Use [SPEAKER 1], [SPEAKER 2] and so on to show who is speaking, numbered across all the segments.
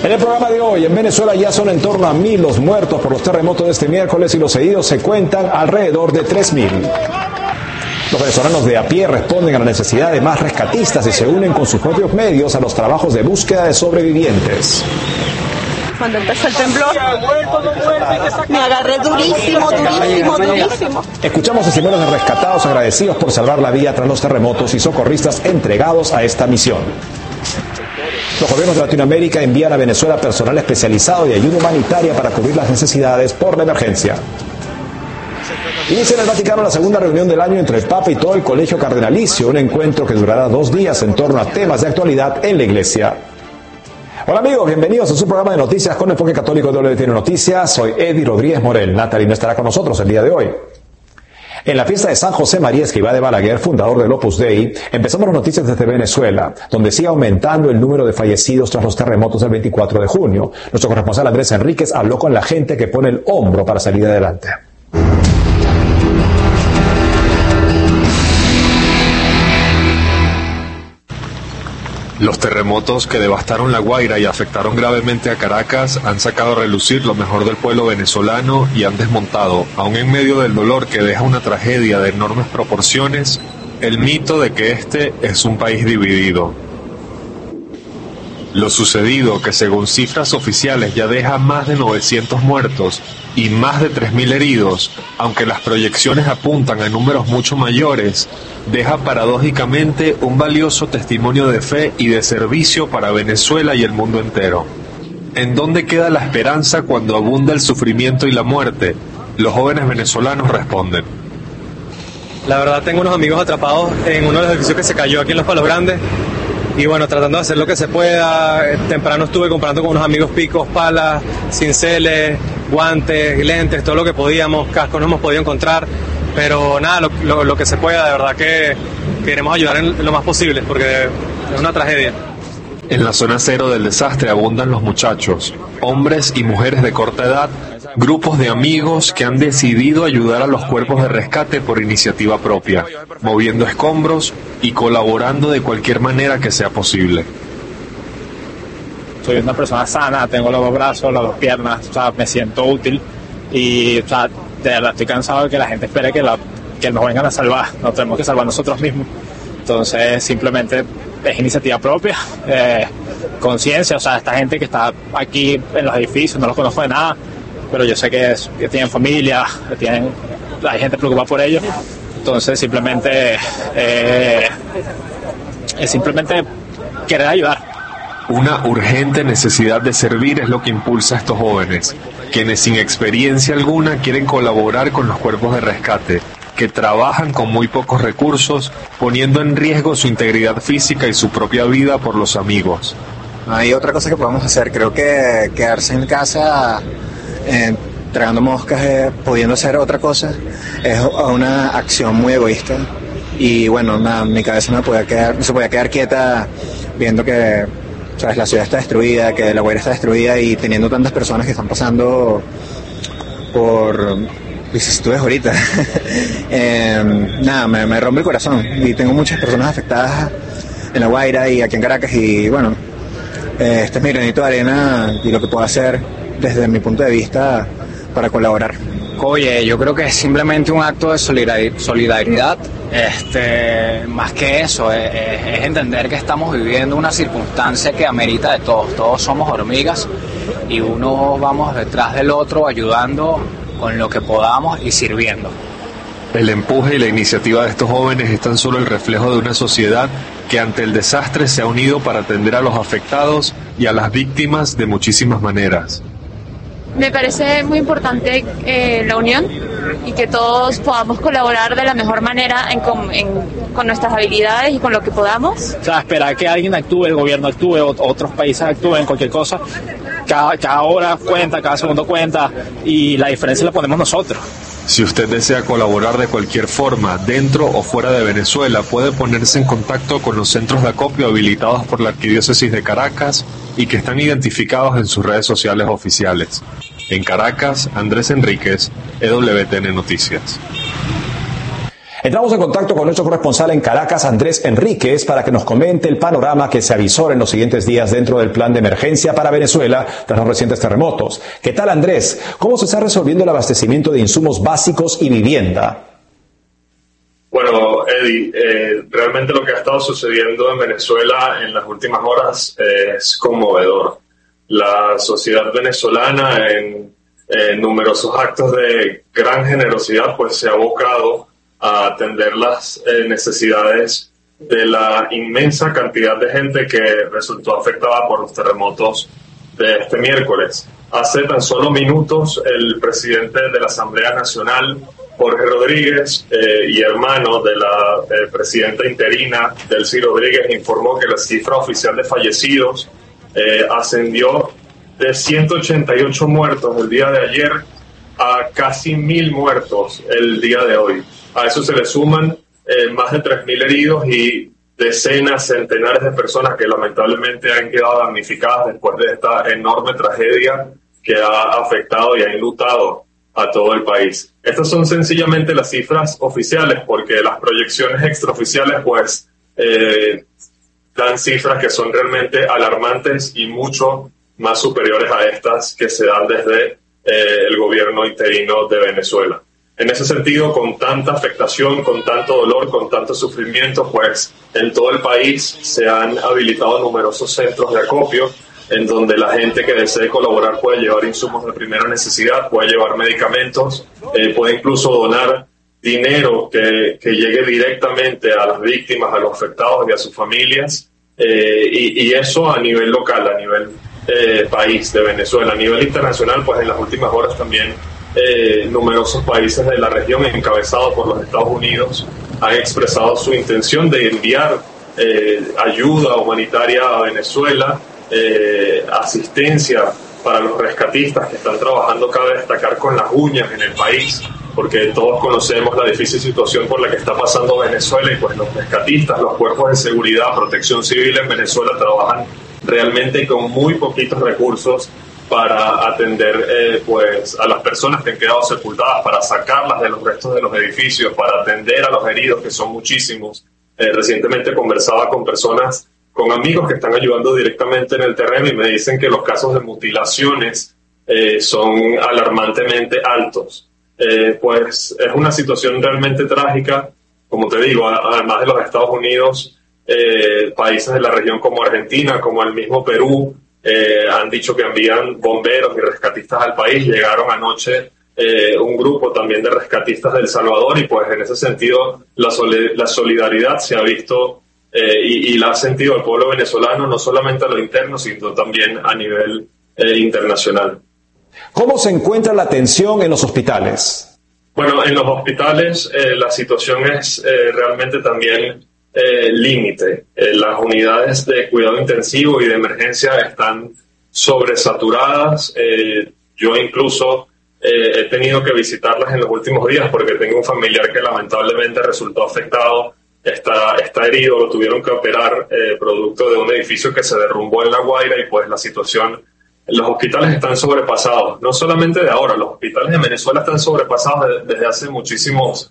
[SPEAKER 1] En el programa de hoy, en Venezuela ya son en torno a 1.000 los muertos por los terremotos de este miércoles y los heridos se cuentan alrededor de 3.000. Los venezolanos de a pie responden a la necesidad de más rescatistas y se unen con sus propios medios a los trabajos de búsqueda de sobrevivientes.
[SPEAKER 2] Cuando empezó el temblor, me agarré durísimo.
[SPEAKER 1] Escuchamos testimonios de rescatados agradecidos por salvar la vida tras los terremotos y socorristas entregados a esta misión. Los gobiernos de Latinoamérica envían a Venezuela personal especializado de ayuda humanitaria para cubrir las necesidades por la emergencia. Inicia en el Vaticano la segunda reunión del año entre el Papa y todo el Colegio Cardenalicio, un encuentro que durará 2 días en torno a temas de actualidad en la Iglesia. Hola amigos, bienvenidos a su programa de noticias con enfoque católico de WTN Noticias. Soy Eddie Rodríguez Morel. Natalie no estará con nosotros el día de hoy. En la fiesta de San José María Escrivá de Balaguer, fundador del Opus Dei, empezamos las noticias desde Venezuela, donde sigue aumentando el número de fallecidos tras los terremotos del 24 de junio. Nuestro corresponsal Andrés Enríquez habló con la gente que pone el hombro para salir adelante.
[SPEAKER 3] Los terremotos que devastaron La Guaira y afectaron gravemente a Caracas han sacado a relucir lo mejor del pueblo venezolano y han desmontado, aun en medio del dolor que deja una tragedia de enormes proporciones, el mito de que este es un país dividido. Lo sucedido, que según cifras oficiales ya deja más de 900 muertos y más de 3.000 heridos, aunque las proyecciones apuntan a números mucho mayores, deja paradójicamente un valioso testimonio de fe y de servicio para Venezuela y el mundo entero. ¿En dónde queda la esperanza cuando abunda el sufrimiento y la muerte? Los jóvenes venezolanos responden.
[SPEAKER 4] La verdad, tengo unos amigos atrapados en uno de los edificios que se cayó aquí en Los Palos Grandes. Y bueno, tratando de hacer lo que se pueda. Temprano estuve comprando con unos amigos picos, palas, cinceles, guantes, lentes, todo lo que podíamos, cascos no hemos podido encontrar. Pero nada, lo que se pueda, de verdad que queremos ayudar en lo más posible, porque es una tragedia.
[SPEAKER 3] En la zona cero del desastre abundan los muchachos, hombres y mujeres de corta edad, grupos de amigos que han decidido ayudar a los cuerpos de rescate por iniciativa propia, moviendo escombros y colaborando de cualquier manera que sea posible.
[SPEAKER 5] Soy una persona sana, tengo los 2 brazos, las 2 piernas, o sea, me siento útil y, o sea, de verdad estoy cansado de que la gente espere que nos vengan a salvar. Nos tenemos que salvar nosotros mismos. Entonces, simplemente es iniciativa propia, conciencia. O sea, esta gente que está aquí en los edificios, no los conozco de nada, pero yo sé que tienen familia, hay gente preocupada por ellos. Entonces, simplemente es simplemente querer ayudar.
[SPEAKER 3] Una urgente necesidad de servir es lo que impulsa a estos jóvenes, quienes sin experiencia alguna quieren colaborar con los cuerpos de rescate, que trabajan con muy pocos recursos, poniendo en riesgo su integridad física y su propia vida por los amigos.
[SPEAKER 6] No hay otra cosa que podamos hacer. Creo que quedarse en casa tragando moscas, pudiendo hacer otra cosa, es una acción muy egoísta. Y bueno, nada, mi cabeza no se podía quedar quieta viendo que, ¿sabes?, la ciudad está destruida, que La Guaira está destruida y teniendo tantas personas que están pasando por vicisitudes ahorita. Nada, me rompe el corazón y tengo muchas personas afectadas en La Guaira y aquí en Caracas y bueno, este es mi granito de arena y lo que puedo hacer desde mi punto de vista para colaborar.
[SPEAKER 7] Oye, yo creo que es simplemente un acto de solidaridad, más que eso, es entender que estamos viviendo una circunstancia que amerita de todos somos hormigas y uno vamos detrás del otro ayudando con lo que podamos y sirviendo.
[SPEAKER 3] El empuje y la iniciativa de estos jóvenes es tan solo el reflejo de una sociedad que ante el desastre se ha unido para atender a los afectados y a las víctimas de muchísimas maneras.
[SPEAKER 2] Me parece muy importante la unión y que todos podamos colaborar de la mejor manera con nuestras habilidades y con lo que podamos.
[SPEAKER 5] O sea, esperar que alguien actúe, el gobierno actúe, otros países actúen, cualquier cosa. Cada hora cuenta, cada segundo cuenta y la diferencia la ponemos nosotros.
[SPEAKER 3] Si usted desea colaborar de cualquier forma, dentro o fuera de Venezuela, puede ponerse en contacto con los centros de acopio habilitados por la Arquidiócesis de Caracas y que están identificados en sus redes sociales oficiales. En Caracas, Andrés Enríquez, EWTN Noticias.
[SPEAKER 1] Entramos en contacto con nuestro corresponsal en Caracas, Andrés Enríquez, para que nos comente el panorama que se avisora en los siguientes días dentro del plan de emergencia para Venezuela tras los recientes terremotos. ¿Qué tal, Andrés? ¿Cómo se está resolviendo el abastecimiento de insumos básicos y vivienda?
[SPEAKER 3] Bueno, Eddie, realmente lo que ha estado sucediendo en Venezuela en las últimas horas es conmovedor. La sociedad venezolana en numerosos actos de gran generosidad pues se ha abocado a atender las necesidades de la inmensa cantidad de gente que resultó afectada por los terremotos de este miércoles. Hace tan solo minutos el presidente de la Asamblea Nacional, Jorge Rodríguez, y hermano de la presidenta interina, Delcy Rodríguez, informó que la cifra oficial de fallecidos ascendió de 188 muertos el día de ayer a casi 1.000 muertos el día de hoy. A eso se le suman más de 3.000 heridos y decenas, centenares de personas que lamentablemente han quedado damnificadas después de esta enorme tragedia que ha afectado y ha enlutado a todo el país. Estas son sencillamente las cifras oficiales, porque las proyecciones extraoficiales pues dan cifras que son realmente alarmantes y mucho más superiores a estas que se dan desde el gobierno interino de Venezuela. En ese sentido, con tanta afectación, con tanto dolor, con tanto sufrimiento, pues en todo el país se han habilitado numerosos centros de acopio en donde la gente que desee colaborar puede llevar insumos de primera necesidad, puede llevar medicamentos, puede incluso donar dinero que llegue directamente a las víctimas, a los afectados y a sus familias, y eso a nivel local, a nivel país de Venezuela. A nivel internacional, pues en las últimas horas también numerosos países de la región, encabezados por los Estados Unidos, han expresado su intención de enviar ayuda humanitaria a Venezuela, asistencia para los rescatistas que están trabajando, cabe destacar, con las uñas en el país, porque todos conocemos la difícil situación por la que está pasando Venezuela, y pues los rescatistas, los cuerpos de seguridad, protección civil en Venezuela trabajan realmente con muy poquitos recursos para atender pues a las personas que han quedado sepultadas, para sacarlas de los restos de los edificios, para atender a los heridos, que son muchísimos. Recientemente conversaba con personas, con amigos que están ayudando directamente en el terreno, y me dicen que los casos de mutilaciones son alarmantemente altos. Pues es una situación realmente trágica, como te digo. Además de los Estados Unidos, países de la región como Argentina, como el mismo Perú, han dicho que envían bomberos y rescatistas al país. Llegaron anoche un grupo también de rescatistas de El Salvador, y pues en ese sentido la solidaridad se ha visto y la ha sentido el pueblo venezolano, no solamente a lo interno, sino también a nivel internacional.
[SPEAKER 1] ¿Cómo se encuentra la atención en los hospitales?
[SPEAKER 3] Bueno, en los hospitales la situación es realmente también límite. Las unidades de cuidado intensivo y de emergencia están sobresaturadas. Yo incluso he tenido que visitarlas en los últimos días porque tengo un familiar que lamentablemente resultó afectado, está herido, lo tuvieron que operar producto de un edificio que se derrumbó en La Guaira, y pues la situación, los hospitales están sobrepasados, no solamente de ahora, los hospitales de Venezuela están sobrepasados desde hace muchísimos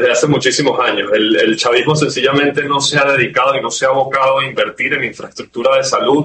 [SPEAKER 3] años. El chavismo sencillamente no se ha dedicado y no se ha abocado a invertir en infraestructura de salud.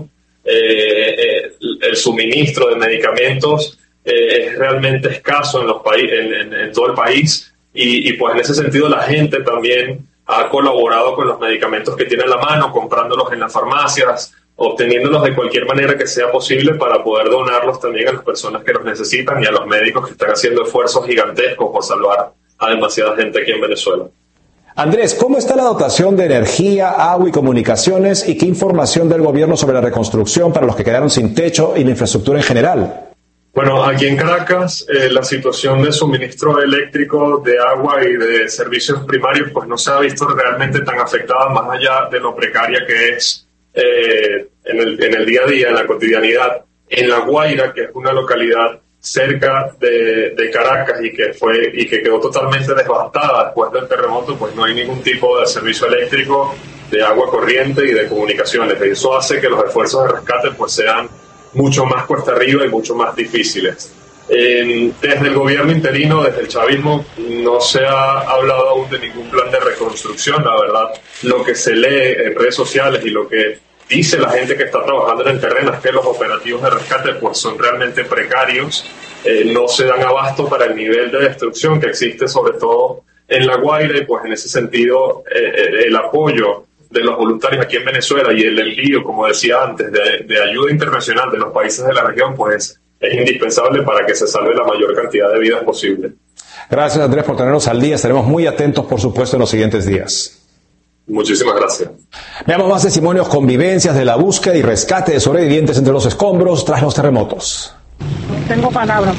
[SPEAKER 3] El suministro de medicamentos es realmente escaso en todo el país, y pues en ese sentido la gente también ha colaborado con los medicamentos que tiene a la mano, comprándolos en las farmacias, obteniéndolos de cualquier manera que sea posible para poder donarlos también a las personas que los necesitan y a los médicos que están haciendo esfuerzos gigantescos por salvar a demasiada gente aquí en Venezuela.
[SPEAKER 1] Andrés, ¿cómo está la dotación de energía, agua y comunicaciones, y qué información del gobierno sobre la reconstrucción para los que quedaron sin techo y la infraestructura en general?
[SPEAKER 3] Bueno, aquí en Caracas la situación de suministro eléctrico, de agua y de servicios primarios pues no se ha visto realmente tan afectada, más allá de lo precaria que es en el día a día, en la cotidianidad. En La Guaira, que es una localidad cerca de Caracas y que quedó totalmente devastada después del terremoto, pues no hay ningún tipo de servicio eléctrico, de agua corriente y de comunicaciones. Y eso hace que los esfuerzos de rescate pues sean mucho más cuesta arriba y mucho más difíciles. Desde el gobierno interino, desde el chavismo, no se ha hablado aún de ningún plan de reconstrucción. La verdad, lo que se lee en redes sociales y lo que dice la gente que está trabajando en el terreno es que los operativos de rescate pues son realmente precarios, no se dan abasto para el nivel de destrucción que existe sobre todo en La Guaira, y pues en ese sentido el apoyo de los voluntarios aquí en Venezuela y el envío, como decía antes, de ayuda internacional de los países de la región pues es indispensable para que se salve la mayor cantidad de vidas posible.
[SPEAKER 1] Gracias, Andrés, por tenernos al día. Estaremos muy atentos, por supuesto, en los siguientes días.
[SPEAKER 3] Muchísimas gracias.
[SPEAKER 1] Veamos más testimonios, convivencias de la búsqueda y rescate de sobrevivientes entre los escombros tras los terremotos.
[SPEAKER 8] Tengo palabras.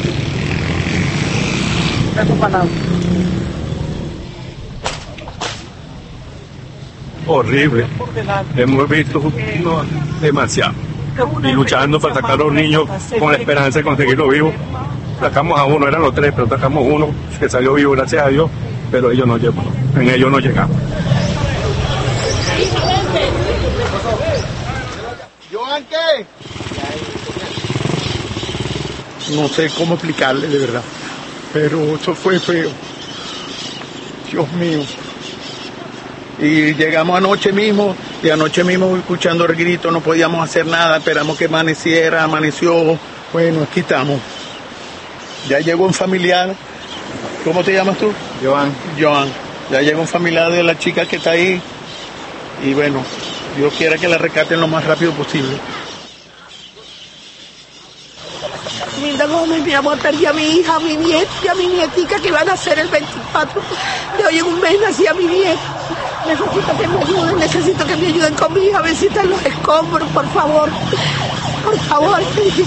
[SPEAKER 9] Horrible. Hemos visto demasiado. Y luchando para sacar a los niños con la esperanza de conseguirlo vivo. Sacamos a uno, eran los tres, pero sacamos uno que salió vivo, gracias a Dios, pero ellos no llegamos, en ellos no llegamos.
[SPEAKER 10] No sé cómo explicarle de verdad, pero eso fue feo. Dios mío. Y llegamos anoche mismo, y anoche mismo escuchando el grito, no podíamos hacer nada, esperamos que amaneciera, amaneció, bueno, aquí estamos. Ya llegó un familiar, ¿cómo te llamas tú?
[SPEAKER 6] Joan.
[SPEAKER 10] Ya llegó un familiar de la chica que está ahí, y bueno, Dios quiera que la rescaten lo más rápido posible.
[SPEAKER 8] Linda Gómez, mi amor, perdí a mi hija, a mi nieta y a mi nietica que van a nacer el 24 de hoy. En un mes nací a mi nieta. Necesito que me ayuden con mi hija, a ver si están los escombros, por favor. Por favor.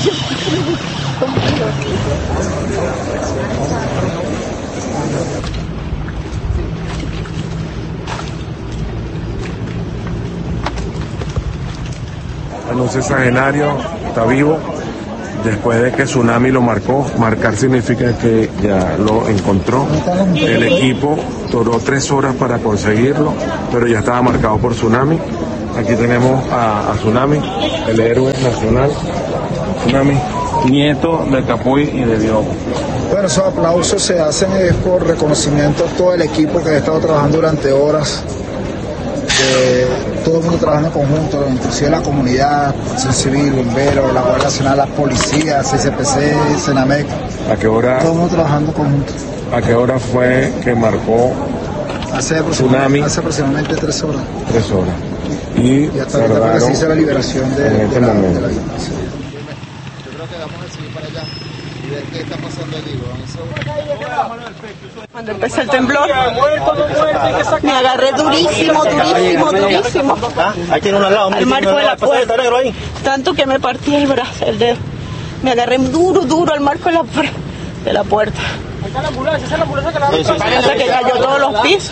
[SPEAKER 9] Anuncio Sagenario está vivo. Después de que Tsunami lo marcó, marcar significa que ya lo encontró. El equipo duró 3 horas para conseguirlo, pero ya estaba marcado por Tsunami. Aquí tenemos a Tsunami, el héroe nacional. Tsunami, nieto de Capuy y de Dios.
[SPEAKER 11] Bueno, esos aplausos se hacen por reconocimiento a todo el equipo que ha estado trabajando durante horas. Todo el mundo trabajando en conjunto, inclusive la comunidad, Protección Civil, bomberos, la Guardia Nacional, las policías, CCPC, Senamec.
[SPEAKER 9] ¿A qué hora?
[SPEAKER 11] Todo el mundo trabajando en conjunto.
[SPEAKER 9] ¿A qué hora fue que marcó Tsunami?
[SPEAKER 11] Hace aproximadamente 3 horas.
[SPEAKER 9] 3 horas. Y
[SPEAKER 11] hasta ahorita que se hizo la liberación de la
[SPEAKER 9] momento.
[SPEAKER 11] Yo creo que vamos a seguir para allá y ver qué está pasando allí.
[SPEAKER 8] Cuando empezó el temblor, me agarré durísimo.
[SPEAKER 10] Ahí tiene una al lado,
[SPEAKER 8] al marco de la puerta, tanto que me partí el brazo, el dedo. Me agarré duro al marco de la puerta.
[SPEAKER 10] Esa es la ambulancia que la
[SPEAKER 8] hasta que cayó todos los pisos.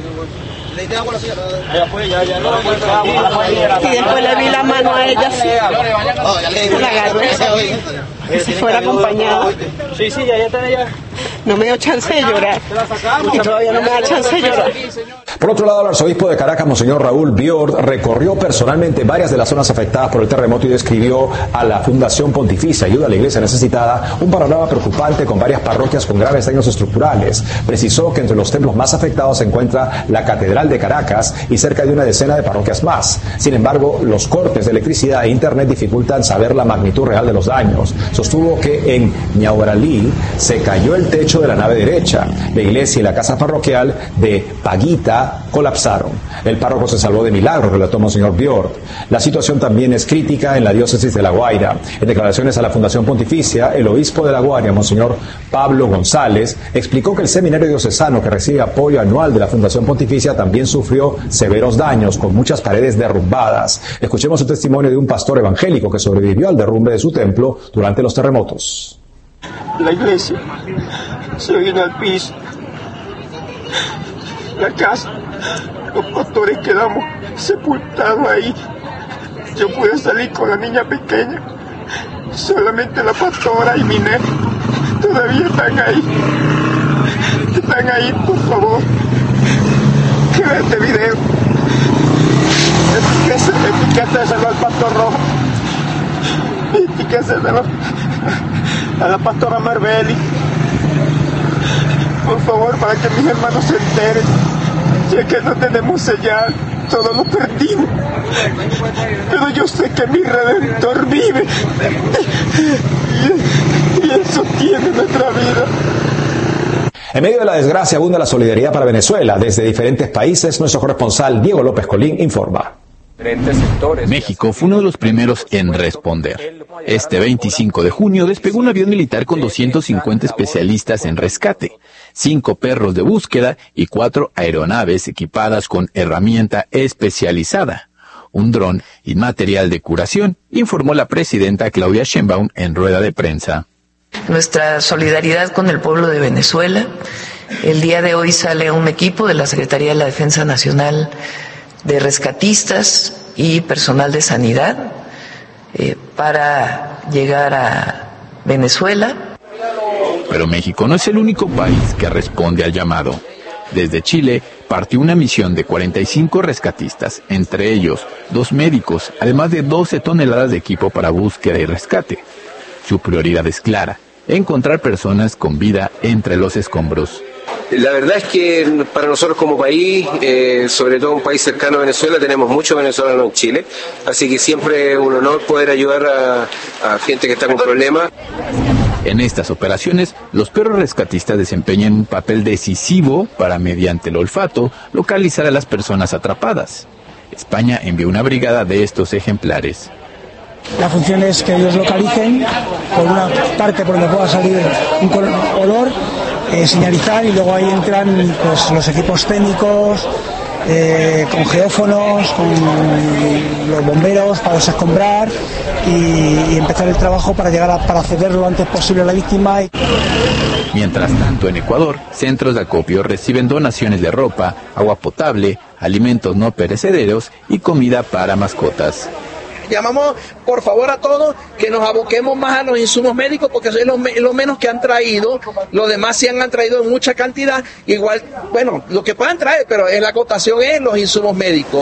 [SPEAKER 8] Y después le vi la mano a ella así. La agarré. Que si fuera acompañada.
[SPEAKER 10] Sí, ya está ya.
[SPEAKER 8] No me dio chance de llorar. Y todavía no me da chance de llorar.
[SPEAKER 1] Por otro lado, el arzobispo de Caracas, Monseñor Raúl Biord, recorrió personalmente varias de las zonas afectadas por el terremoto y describió a la Fundación Pontificia Ayuda a la Iglesia Necesitada un panorama preocupante con varias parroquias con graves daños estructurales. Precisó que entre los templos más afectados se encuentra la Catedral de Caracas y cerca de una decena de parroquias más. Sin embargo, los cortes de electricidad e internet dificultan saber la magnitud real de los daños. Sostuvo que en Ñauralí se cayó el techo de la nave derecha. La iglesia y la casa parroquial de Paguita colapsaron. El párroco se salvó de milagro, relató Monseñor Biord. La situación también es crítica en la diócesis de La Guaira. En declaraciones a la Fundación Pontificia, el obispo de La Guaira, Monseñor Pablo González, explicó que el seminario diocesano que recibe apoyo anual de la Fundación Pontificia también sufrió severos daños, con muchas paredes derrumbadas. Escuchemos el testimonio de un pastor evangélico que sobrevivió al derrumbe de su templo durante los terremotos.
[SPEAKER 10] La iglesia se vino al piso. La casa, los pastores quedamos sepultados ahí. Yo pude salir con la niña pequeña. Solamente la pastora y mi nieto todavía están ahí. Están ahí, por favor. Que vean este video. Etiquéteselo al pastor rojo. Etiquéteselo. a la pastora Marbeli, por favor, para que mis hermanos se enteren, ya que no tenemos señal, todo lo perdimos, pero yo sé que mi Redentor vive, y Él sostiene nuestra vida.
[SPEAKER 1] En medio de la desgracia abunda la solidaridad para Venezuela. Desde diferentes países, nuestro corresponsal Diego López Colín informa.
[SPEAKER 12] México fue uno de los primeros en responder. Este 25 de junio despegó un avión militar con 250 especialistas en rescate, 5 perros de búsqueda y 4 aeronaves equipadas con herramienta especializada, un dron y material de curación, informó la presidenta Claudia Sheinbaum en rueda de prensa.
[SPEAKER 13] Nuestra solidaridad con el pueblo de Venezuela. El día de hoy sale un equipo de la Secretaría de la Defensa Nacional de rescatistas y personal de sanidad para llegar a Venezuela.
[SPEAKER 12] Pero México no es el único país que responde al llamado. Desde Chile partió una misión de 45 rescatistas, entre ellos 2 médicos, además de 12 toneladas de equipo para búsqueda y rescate. Su prioridad es clara: encontrar personas con vida entre los escombros.
[SPEAKER 14] La verdad es que para nosotros como país, sobre todo un país cercano a Venezuela, tenemos muchos venezolanos en Chile, así que siempre es un honor poder ayudar a gente que está con problemas.
[SPEAKER 12] En estas operaciones, los perros rescatistas desempeñan un papel decisivo para, mediante el olfato, localizar a las personas atrapadas. España envió una brigada de estos ejemplares.
[SPEAKER 15] La función es que ellos localicen por una parte por donde pueda salir un olor, señalizar, y luego ahí entran pues los equipos técnicos, con geófonos, con los bomberos para desescombrar y empezar el trabajo para llegar para acceder lo antes posible a la víctima.
[SPEAKER 12] Mientras tanto, en Ecuador, centros de acopio reciben donaciones de ropa, agua potable, alimentos no perecederos y comida para mascotas.
[SPEAKER 16] Llamamos por favor a todos que nos aboquemos más a los insumos médicos, porque es lo menos que han traído. Los demás sí han traído en mucha cantidad, igual, bueno, lo que puedan traer, pero la acotación es los insumos médicos.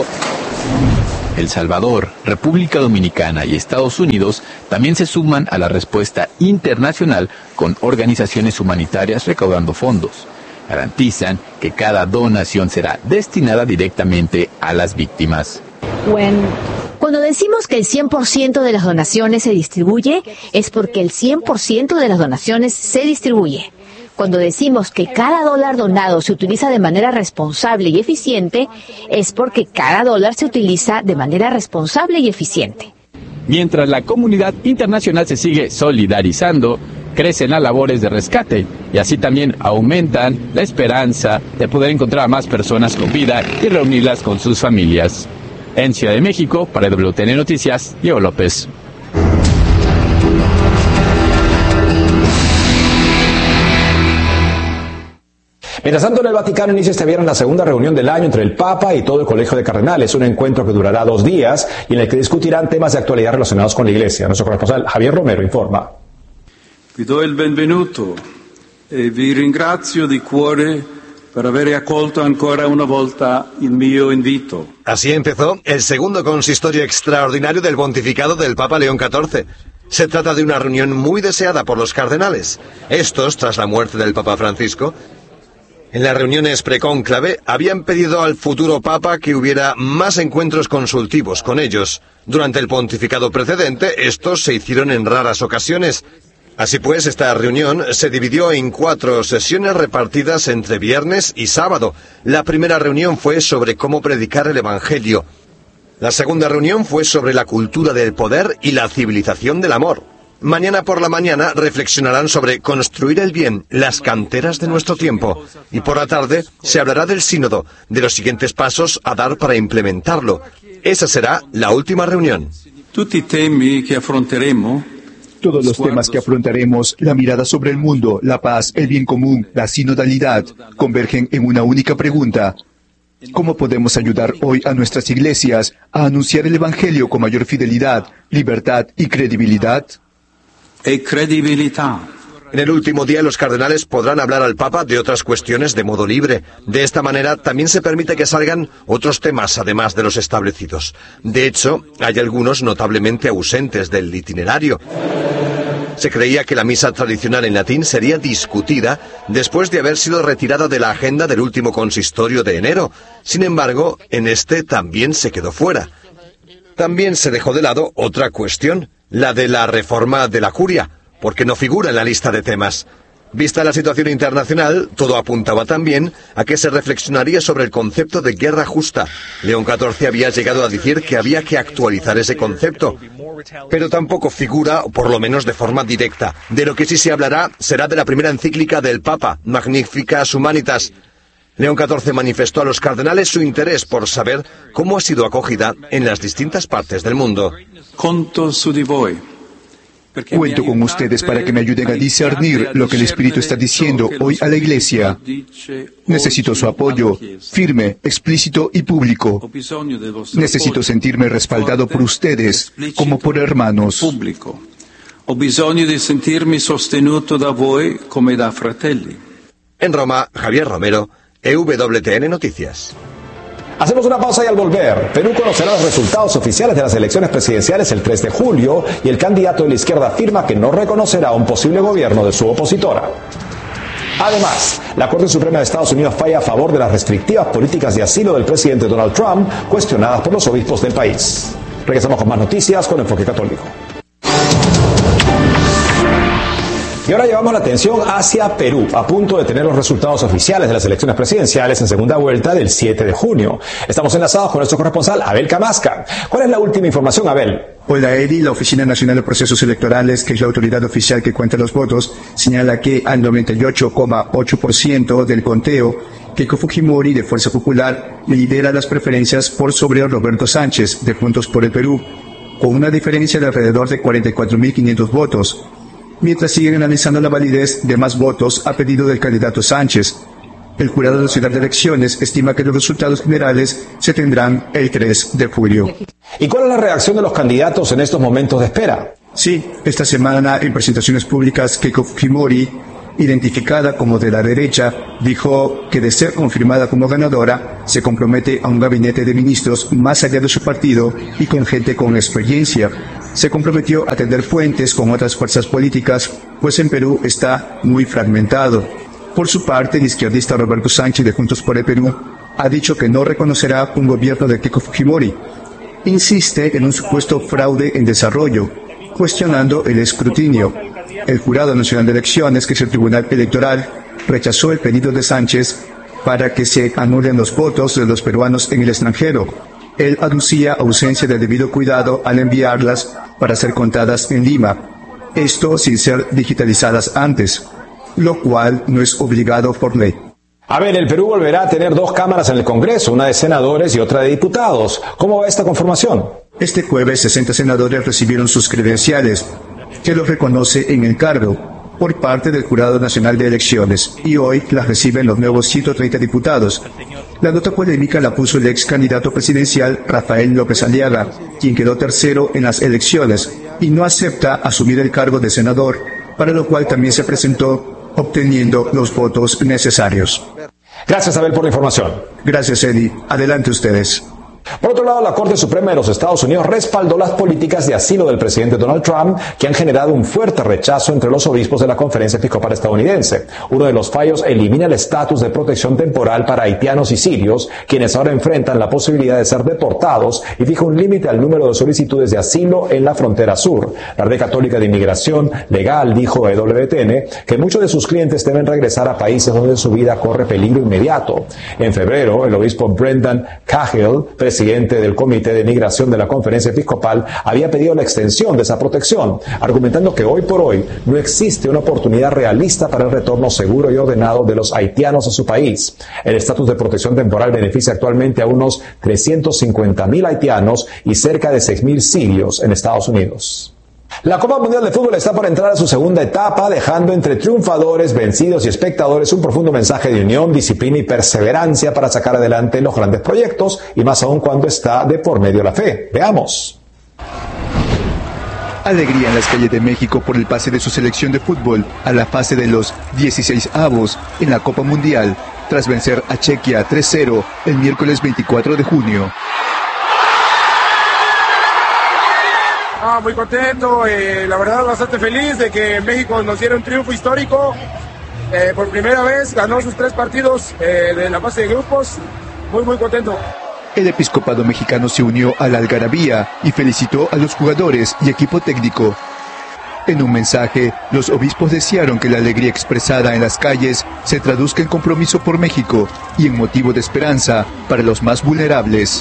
[SPEAKER 12] El Salvador, República Dominicana y Estados Unidos también se suman a la respuesta internacional con organizaciones humanitarias recaudando fondos. Garantizan que cada donación será destinada directamente a las víctimas.
[SPEAKER 17] Cuando decimos que el 100% de las donaciones se distribuye, es porque el 100% de las donaciones se distribuye. Cuando decimos que cada dólar donado se utiliza de manera responsable y eficiente, es porque cada dólar se utiliza de manera responsable y eficiente.
[SPEAKER 12] Mientras la comunidad internacional se sigue solidarizando, crecen las labores de rescate y así también aumentan la esperanza de poder encontrar a más personas con vida y reunirlas con sus familias. En Ciudad de México, para WTN Noticias, Diego López.
[SPEAKER 1] Mientras tanto, en el Vaticano inicia este viernes la segunda reunión del año entre el Papa y todo el Colegio de Cardenales, un encuentro que durará 2 días y en el que discutirán temas de actualidad relacionados con la Iglesia. Nuestro corresponsal Javier Romero informa.
[SPEAKER 18] Vi do il benvenuto e vi ringrazio di cuore per aver accolto ancora una volta il mio invito.
[SPEAKER 19] Así empezó el segundo consistorio extraordinario del pontificado del Papa León XIV. Se trata de una reunión muy deseada por los cardenales. Estos, tras la muerte del Papa Francisco, en las reuniones precónclave habían pedido al futuro Papa que hubiera más encuentros consultivos con ellos. Durante el pontificado precedente, estos se hicieron en raras ocasiones. Así pues, esta reunión se dividió en 4 sesiones repartidas entre viernes y sábado. La primera reunión fue sobre cómo predicar el Evangelio. La segunda reunión fue sobre la cultura del poder y la civilización del amor. Mañana por la mañana reflexionarán sobre construir el bien, las canteras de nuestro tiempo. Y por la tarde se hablará del sínodo, de los siguientes pasos a dar para implementarlo. Esa será la última reunión.
[SPEAKER 18] Tutti i temi che affronteremo.
[SPEAKER 20] Todos los temas que afrontaremos, la mirada sobre el mundo, la paz, el bien común, la sinodalidad, convergen en una única pregunta. ¿Cómo podemos ayudar hoy a nuestras iglesias a anunciar el Evangelio con mayor fidelidad, libertad y credibilidad?
[SPEAKER 19] En el último día los cardenales podrán hablar al Papa de otras cuestiones de modo libre. De esta manera también se permite que salgan otros temas además de los establecidos. De hecho, hay algunos notablemente ausentes del itinerario. Se creía que la misa tradicional en latín sería discutida después de haber sido retirada de la agenda del último consistorio de enero. Sin embargo, en este también se quedó fuera. También se dejó de lado otra cuestión, la de la reforma de la curia, porque no figura en la lista de temas. Vista la situación internacional, todo apuntaba también a que se reflexionaría sobre el concepto de guerra justa. León XIV había llegado a decir que había que actualizar ese concepto, pero tampoco figura, por lo menos de forma directa. De lo que sí se hablará será de la primera encíclica del Papa, Magnificat Humanitas. León XIV manifestó a los cardenales su interés por saber cómo ha sido acogida en las distintas partes del mundo.
[SPEAKER 18] Conto su di voi.
[SPEAKER 20] Cuento con ustedes para que me ayuden a discernir lo que el Espíritu está diciendo hoy a la Iglesia. Necesito su apoyo, firme, explícito y público. Necesito sentirme respaldado por ustedes, como por hermanos.
[SPEAKER 18] Ho bisogno di sentirmi sostenuto da voi come da fratelli.
[SPEAKER 19] En Roma, Javier Romero, EWTN Noticias.
[SPEAKER 1] Hacemos una pausa y al volver, Perú conocerá los resultados oficiales de las elecciones presidenciales el 3 de julio y el candidato de la izquierda afirma que no reconocerá un posible gobierno de su opositora. Además, la Corte Suprema de Estados Unidos falla a favor de las restrictivas políticas de asilo del presidente Donald Trump, cuestionadas por los obispos del país. Regresamos con más noticias con Enfoque Católico. Y ahora llevamos la atención hacia Perú, a punto de tener los resultados oficiales de las elecciones presidenciales en segunda vuelta del 7 de junio. Estamos enlazados con nuestro corresponsal, Abel Camasca. ¿Cuál es la última información, Abel?
[SPEAKER 21] Hola, Eddie. La Oficina Nacional de Procesos Electorales, que es la autoridad oficial que cuenta los votos, señala que al 98,8% del conteo, Keiko Fujimori, de Fuerza Popular, lidera las preferencias por sobre Roberto Sánchez, de Juntos por el Perú, con una diferencia de alrededor de 44.500 votos. Mientras siguen analizando la validez de más votos a pedido del candidato Sánchez. El Jurado Nacional de Elecciones estima que los resultados generales se tendrán el 3 de julio.
[SPEAKER 1] ¿Y cuál es la reacción de los candidatos en estos momentos de espera?
[SPEAKER 21] Sí, esta semana en presentaciones públicas, Keiko Fujimori, identificada como de la derecha, dijo que de ser confirmada como ganadora, se compromete a un gabinete de ministros más allá de su partido y con gente con experiencia. Se comprometió a tender puentes con otras fuerzas políticas, pues en Perú está muy fragmentado. Por su parte, el izquierdista Roberto Sánchez, de Juntos por el Perú, ha dicho que no reconocerá un gobierno de Keiko Fujimori. Insiste en un supuesto fraude en desarrollo, cuestionando el escrutinio. El Jurado Nacional de Elecciones, que es el Tribunal Electoral, rechazó el pedido de Sánchez para que se anulen los votos de los peruanos en el extranjero. Él aducía ausencia de debido cuidado al enviarlas para ser contadas en Lima, esto sin ser digitalizadas antes, lo cual no es obligado por ley.
[SPEAKER 1] A ver, el Perú volverá a tener dos cámaras en el Congreso, una de senadores y otra de diputados. ¿Cómo va esta conformación?
[SPEAKER 21] Este jueves 60 senadores recibieron sus credenciales, que los reconoce en el cargo, por parte del Jurado Nacional de Elecciones, y hoy las reciben los nuevos 130 diputados. La nota polémica la puso el ex candidato presidencial Rafael López Aliaga, quien quedó tercero en las elecciones y no acepta asumir el cargo de senador, para lo cual también se presentó obteniendo los votos necesarios.
[SPEAKER 1] Gracias, Abel, por la información.
[SPEAKER 21] Gracias, Eddie. Adelante ustedes.
[SPEAKER 1] Por otro lado, la Corte Suprema de los Estados Unidos respaldó las políticas de asilo del presidente Donald Trump, que han generado un fuerte rechazo entre los obispos de la Conferencia Episcopal estadounidense. Uno de los fallos elimina el estatus de protección temporal para haitianos y sirios, quienes ahora enfrentan la posibilidad de ser deportados, y fija un límite al número de solicitudes de asilo en la frontera sur. La Red Católica de Inmigración Legal dijo a EWTN que muchos de sus clientes deben regresar a países donde su vida corre peligro inmediato. En febrero, el obispo Brendan Cahill, presidente del Comité de Migración de la Conferencia Episcopal, había pedido la extensión de esa protección, argumentando que hoy por hoy no existe una oportunidad realista para el retorno seguro y ordenado de los haitianos a su país. El estatus de protección temporal beneficia actualmente a unos 350.000 haitianos y cerca de 6.000 sirios en Estados Unidos. La Copa Mundial de Fútbol está por entrar a su segunda etapa, dejando entre triunfadores, vencidos y espectadores un profundo mensaje de unión, disciplina y perseverancia para sacar adelante los grandes proyectos, y más aún cuando está de por medio la fe. Veamos.
[SPEAKER 20] Alegría en las calles de México por el pase de su selección de fútbol a la fase de los 16avos en la Copa Mundial, tras vencer a Chequia 3-0 el miércoles 24 de junio.
[SPEAKER 9] No, muy contento, la verdad bastante feliz de que México nos diera un triunfo histórico. Por primera vez ganó sus 3 partidos de la fase de grupos. Muy contento.
[SPEAKER 20] El episcopado mexicano se unió a la algarabía y felicitó a los jugadores y equipo técnico. En un mensaje, los obispos desearon que la alegría expresada en las calles se traduzca en compromiso por México y en motivo de esperanza para los más vulnerables.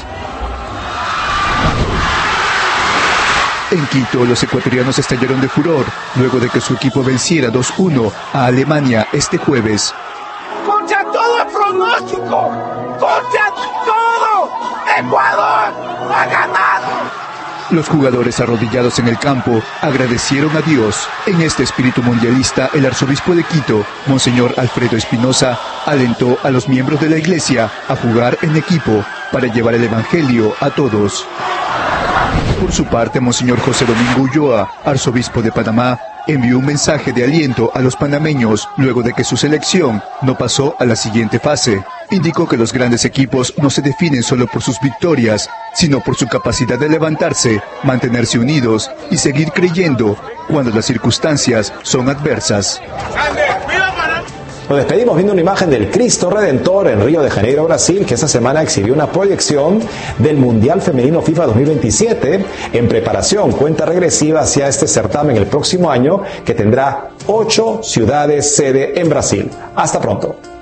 [SPEAKER 20] En Quito, los ecuatorianos estallaron de furor luego de que su equipo venciera 2-1 a Alemania este jueves.
[SPEAKER 8] ¡Contra todo el pronóstico! ¡Contra todo! ¡Ecuador ha ganado!
[SPEAKER 20] Los jugadores arrodillados en el campo agradecieron a Dios. En este espíritu mundialista, el arzobispo de Quito, Monseñor Alfredo Espinosa, alentó a los miembros de la iglesia a jugar en equipo para llevar el evangelio a todos. Por su parte, Monseñor José Domingo Ulloa, arzobispo de Panamá, envió un mensaje de aliento a los panameños luego de que su selección no pasó a la siguiente fase. Indicó que los grandes equipos no se definen solo por sus victorias, sino por su capacidad de levantarse, mantenerse unidos y seguir creyendo cuando las circunstancias son adversas.
[SPEAKER 1] Nos despedimos viendo una imagen del Cristo Redentor en Río de Janeiro, Brasil, que esta semana exhibió una proyección del Mundial Femenino FIFA 2027 en preparación, cuenta regresiva hacia este certamen el próximo año, que tendrá 8 ciudades sede en Brasil. Hasta pronto.